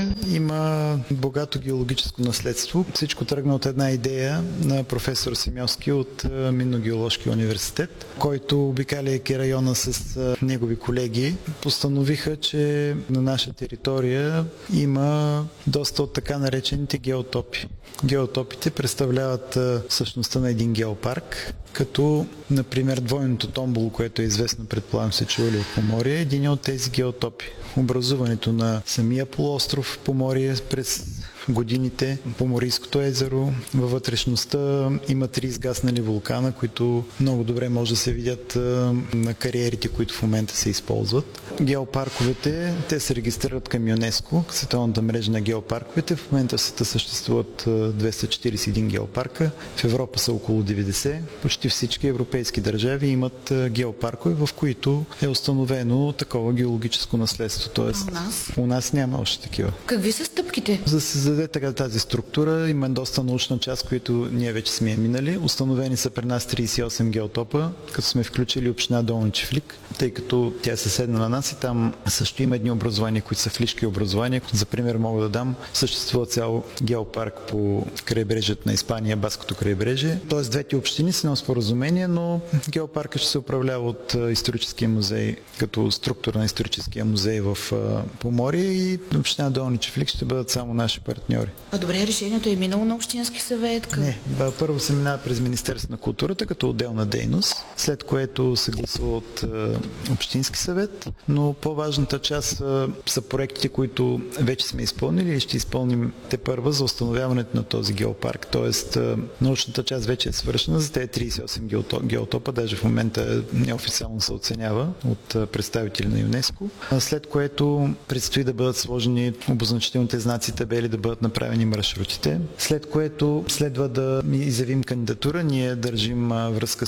има богато геологическо наследство. Всичко тръгна от една идея на професор Семьовски от Минно-геоложкия университет, който, обикаляйки района с негови колеги, постановиха, че на наша територия има доста от така наречените геотопи. Геотопите представляват същността на един геопарк, като, например, двойното томболо, което е известно, предполагам се чували от Поморие, е един от тези геотопи. Образуването на самия полуостров Поморие през годините, Поморийското езеро, във вътрешността има 3 изгаснали вулкана, които много добре може да се видят на кариерите, които в момента се използват. Геопарковете, те се регистрират към ЮНЕСКО, световната мрежа на геопарковете. В момента в света съществуват 241 геопарка, в Европа са около 90. Почти всички европейски държави имат геопаркове, в които е установено такова геологическо наследство. Тоест, у нас няма още такива. Какви са стъпките? За да се създаде така тази структура, има доста научна част, които ние вече сме минали. Установени са при нас 38 геотопа, като сме включили община Долни Чифлик, тъй като тя е съседна на нас и там също има едни образования, които са флишки образования. За пример мога да дам, съществува цял геопарк по крайбрежието на Испания, Баското крайбрежие. Тоест двете общини са на споразумение, но геопарка ще се управлява от историческия музей, като структура на историческия музей в Поморие, и община Долни Чифлик ще бъдат само наши партньори. Добре, решението е минало на Общински съвет? Не, първо се минава през Министерството на културата като отделна дейност, след което се гласува от Общински съвет, но по-важната част са проектите, които вече сме изпълнили и ще изпълним тепърва за установяването на този геопарк. Тоест, научната част вече е свършена за тези 38 геотопа, даже в момента неофициално се оценява от представители на ЮНЕСКО, след което предстои да бъдат сложени обозначителните знаци, табели, да бъдат направени маршрутите, след което следва да изявим кандидатура. Ние държим връзка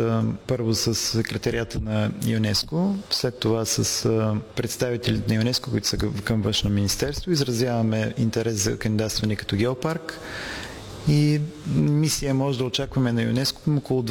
първо с секретарията на ЮНЕСКО, след това с представителите на ЮНЕСКО, които са към Външно министерство. Изразяваме интерес за кандидатстване като геопарк. И мисия може да очакваме на ЮНЕСКО около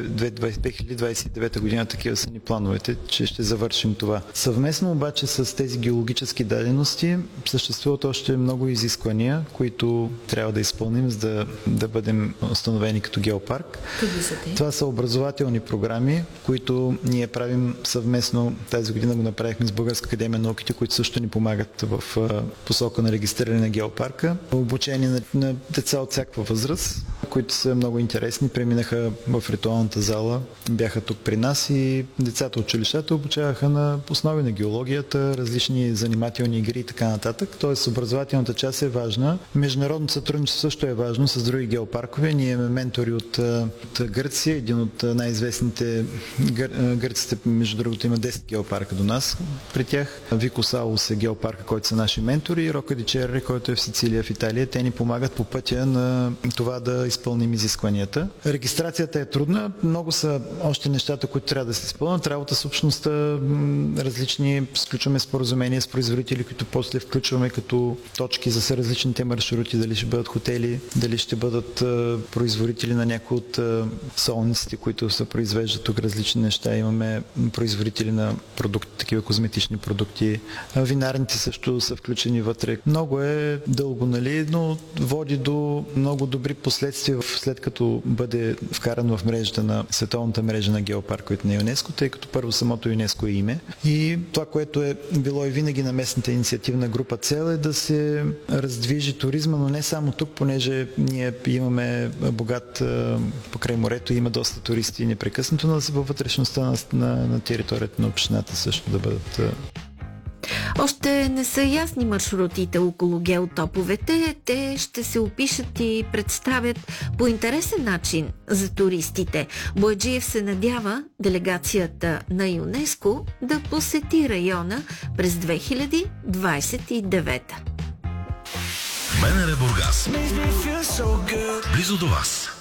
2029 година, такива са ни плановете, че ще завършим това. Съвместно обаче с тези геологически дадености съществуват още много изисквания, които трябва да изпълним, за да бъдем установени като геопарк. Какви са те? Това са образователни програми, които ние правим съвместно. Тази година го направихме с Българска академия на науките, които също ни помагат в посока на регистриране на геопарка. Обучение на деца от всякаква възраст, които са много интересни. Преминаха в ритуалната зала, бяха тук при нас и децата от училищата обучаваха на основи на геологията, различни занимателни игри и така нататък. Тоест образователната част е важна. Международното сътрудничество също е важно с други геопаркове. Ние имаме ментори от Гърция, един от най-известните гърците, между другото, има 10 геопарка до нас при тях. Викосаус е геопарка, който са наши ментори, и Рока ди Черри, който е в Сицилия, в Италия. Те ни помагат по пътя на това да изпълним изискванията. Регистрацията е трудна, много са още нещата, които трябва да се изпълнят. Работа с общността, различни, сключваме споразумения с производители, които после включваме като точки за различните маршрути, дали ще бъдат хотели, дали ще бъдат производители на някои от солниците, които се произвеждат тук различни неща. Имаме производители на продукти, такива козметични продукти. Винарните също са включени вътре. Много е дълго, нали, но води до много добри последствия, след като бъде вкаран в мрежата на световната мрежа на геопарковете на ЮНЕСКО, тъй като първо самото ЮНЕСКО е име. И това, което е било и винаги на местната инициативна група цел, е да се раздвижи туризма, но не само тук, понеже ние имаме богат покрай морето, има доста туристи непрекъснато, но във вътрешността на територията на общината също да бъдат. Още не са ясни маршрутите около геотоповете. Те ще се опишат и представят по интересен начин за туристите. Бояджиев се надява делегацията на ЮНЕСКО да посети района през 2029. БНР Бургас. Близо до вас.